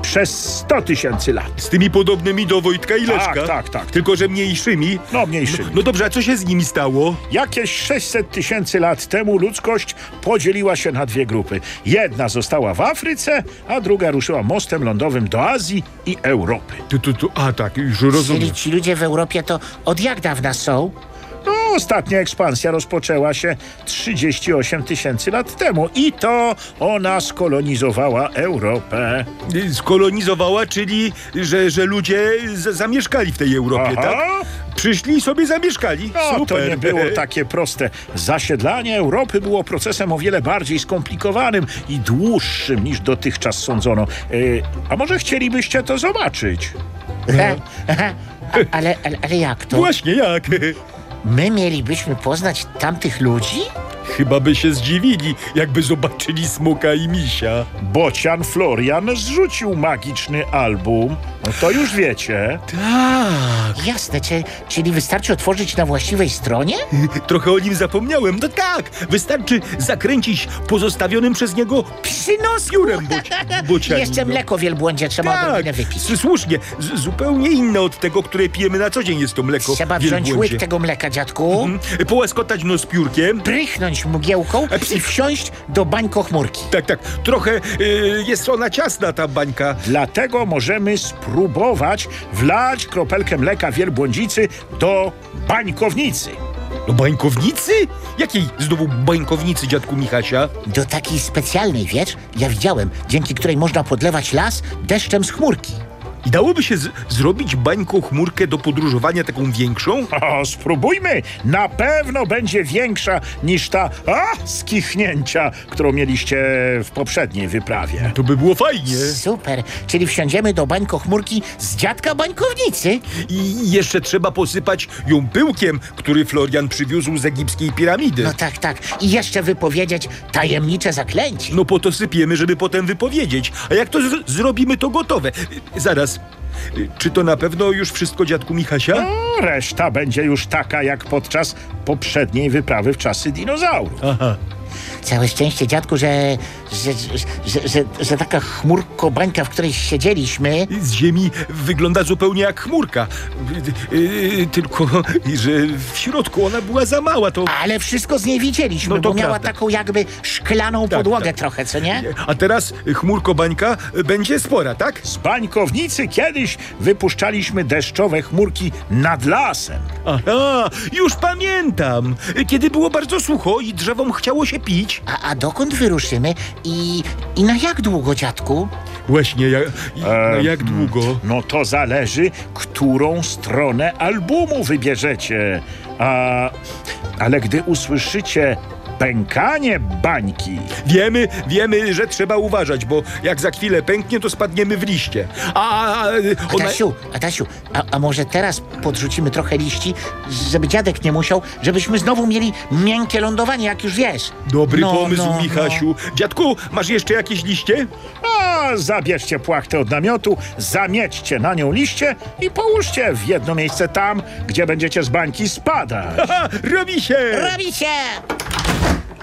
przez 100 tysięcy lat. Z tymi podobnymi do Wojtka i Leszka? Tak. Tylko że mniejszymi? No, mniejszymi. No dobrze, a co się z nimi stało? Jakieś 600 tysięcy lat temu ludzkość podzieliła się na dwie grupy. Jedna została w Afryce, a druga ruszyła mostem lądowym do Azji i Europy. Tak, już rozumiem. Czyli ci ludzie w Europie to od jak dawna są? No, ostatnia ekspansja rozpoczęła się 38 tysięcy lat temu i to ona skolonizowała Europę. Skolonizowała, czyli że ludzie zamieszkali w tej Europie, Aha. tak? Przyszli i sobie zamieszkali. No, Super. to nie było takie proste. Zasiedlanie Europy było procesem o wiele bardziej skomplikowanym i dłuższym niż dotychczas sądzono. A może chcielibyście to zobaczyć? Ale jak to? Właśnie jak? My mielibyśmy poznać tamtych ludzi? Chyba by się zdziwili, jakby zobaczyli Smoka i Misia. Bocian Florian zrzucił magiczny album. No to już wiecie. Tak. Jasne, czyli wystarczy otworzyć na właściwej stronie? Trochę o nim zapomniałem. No tak, wystarczy zakręcić pozostawionym przez niego piórem bocianim. Jeszcze mleko wielbłądzie trzeba Tak, odrobinę wypić. słusznie. Zupełnie inne od tego, które pijemy na co dzień jest to mleko Trzeba wziąć wielbłądzie. łyk tego mleka, dziadku, Połaskotać nos piórkiem. prychnąć mgiełką i wsiąść do bańkochmurki. Tak. Trochę jest ona ciasna, ta bańka. Dlatego możemy spróbować wlać kropelkę mleka wielbłądzicy do bańkownicy. Do bańkownicy? Jakiej znowu bańkownicy, dziadku Michasia? Do takiej specjalnej, wiesz, ja widziałem, dzięki której można podlewać las deszczem z chmurki. I dałoby się zrobić bańką-chmurkę do podróżowania taką większą? O, spróbujmy. Na pewno będzie większa niż ta skichnięcia, którą mieliście w poprzedniej wyprawie. To by było fajnie. Super, czyli wsiądziemy do bańkochmurki z dziadka bańkownicy. I jeszcze trzeba posypać ją pyłkiem, który Florian przywiózł z egipskiej piramidy. No tak. I jeszcze wypowiedzieć tajemnicze zaklęcie. No po to sypiemy, żeby potem wypowiedzieć. A jak to zrobimy, to gotowe. Zaraz. Czy to na pewno już wszystko, dziadku Michasia? No, reszta będzie już taka jak podczas poprzedniej wyprawy w czasy dinozaurów. Aha. Całe szczęście, dziadku, że taka chmurko-bańka, w której siedzieliśmy... Z ziemi wygląda zupełnie jak chmurka. Tylko, że w środku ona była za mała, to... Ale wszystko z niej widzieliśmy, No to bo miała prawda. taką jakby szklaną podłogę tak. trochę, co nie? A teraz chmurko-bańka będzie spora, tak? Z bańkownicy kiedyś wypuszczaliśmy deszczowe chmurki nad lasem. Aha, już pamiętam. Kiedy było bardzo sucho i drzewom chciało się pić. A dokąd wyruszymy i na jak długo, dziadku? Właśnie, jak długo? No to zależy, którą stronę albumu wybierzecie. Ale gdy usłyszycie pękanie bańki, Wiemy, że trzeba uważać, bo jak za chwilę pęknie, to spadniemy w liście. Adasiu, a może teraz podrzucimy trochę liści, żeby dziadek nie musiał, żebyśmy znowu mieli miękkie lądowanie, jak już wiesz. Dobry pomysł, Michasiu. Dziadku, masz jeszcze jakieś liście? zabierzcie płachtę od namiotu, zamiećcie na nią liście i połóżcie w jedno miejsce tam, gdzie będziecie z bańki spadać. Haha, robi się! Robi się!